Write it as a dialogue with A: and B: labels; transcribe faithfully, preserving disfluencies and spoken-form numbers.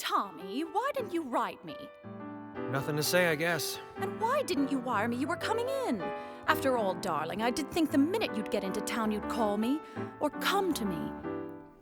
A: Tommy, why didn't you write me?
B: Nothing to say, I guess.
A: And why didn't you wire me you were coming in? After all, darling, I did think the minute you'd get into town you'd call me. Or come to me.